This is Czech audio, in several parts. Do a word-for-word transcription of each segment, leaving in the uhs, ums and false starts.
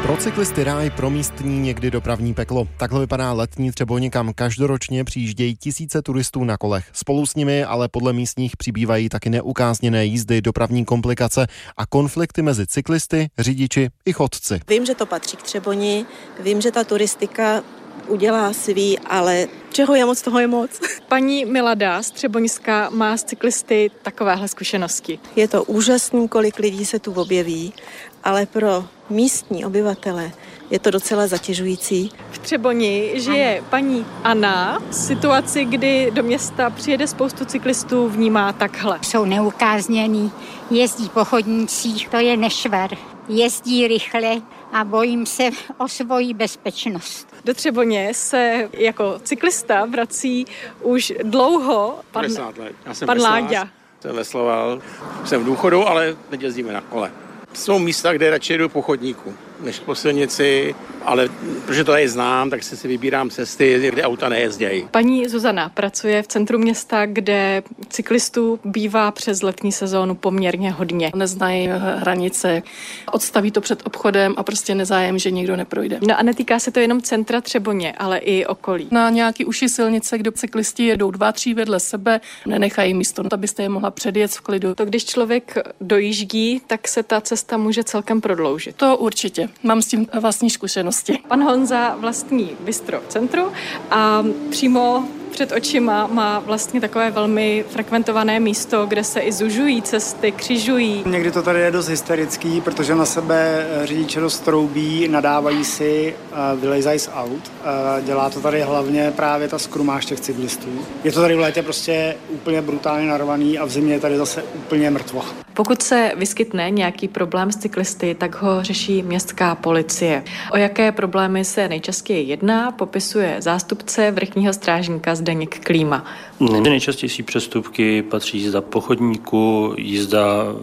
Pro cyklisty ráj, pro místní někdy dopravní peklo. Takhle vypadá letní Třeboň, kam každoročně přijíždějí tisíce turistů na kolech. Spolu s nimi ale podle místních přibývají taky neukázněné jízdy, dopravní komplikace a konflikty mezi cyklisty, řidiči i chodci. Vím, že to patří k Třeboni, vím, že ta turistika udělá svý, ale čeho je moc, toho je moc. Paní Milada z Třeboňska má s cyklisty takovéhle zkušenosti. Je to úžasný, kolik lidí se tu objeví, ale pro místní obyvatele je to docela zatěžující. V Třeboni žije paní Anna. Situaci, kdy do města přijede spoustu cyklistů, vnímá takhle. Jsou neukázněný, jezdí po chodnících, to je nešvar. Jezdí rychle a bojím se o svoji bezpečnost. Do Třeboně se jako cyklista vrací už dlouho pan, padesát let. Já jsem pan Láďa. Jsem vesloval, jsem v důchodu, ale teď jezdíme na kole. Jsou místa, kde radši jdu po chodníku než po silnici, ale protože to tady znám, tak si si vybírám cesty, kde auta nejezdějí. Paní Zuzana pracuje v centru města, kde cyklistů bývá přes letní sezónu poměrně hodně. Neznají hranice, odstaví to před obchodem a prostě nezájem, že nikdo neprojde. No a netýká se to jenom centra Třeboně, ale i okolí. Na nějaký uši silnice, kde cyklisti jedou dva, tři vedle sebe, nenechají místo, abyste je mohla předjet v klidu. To když člověk dojíždí, tak se ta cesta může celkem prodloužit. To určitě. Mám s tím vlastní zkušenosti. Pan Honza vlastní bistro v centru a přímo před očima má vlastně takové velmi frekventované místo, kde se i zužují cesty, křižují. Někdy to tady je dost hysterický, protože na sebe řidiče dost troubí, nadávají si, vylejzají z aut. Dělá to tady hlavně právě ta skrumáž těch cyklistů. Je to tady v létě prostě úplně brutálně narvaný a v zimě je tady zase úplně mrtvo. Pokud se vyskytne nějaký problém s cyklisty, tak ho řeší městská policie. O jaké problémy se nejčastěji jedná, popisuje zástupce vrchního strážníka Zdeněk Klíma. Nejčastější přestupky patří jízda po chodníku, jízda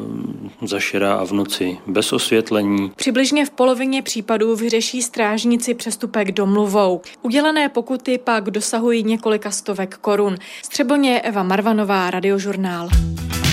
za šera a v noci bez osvětlení. Přibližně v polovině případů vyřeší strážníci přestupek domluvou. Udělené pokuty pak dosahují několika stovek korun. Z Třeboně Eva Marvanová, Radiožurnál.